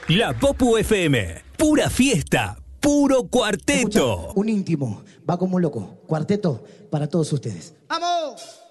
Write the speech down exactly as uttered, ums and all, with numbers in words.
La Popu F M. Pura fiesta. Puro cuarteto. Escucha, un íntimo. Va como un loco. Cuarteto para todos ustedes. ¡Vamos!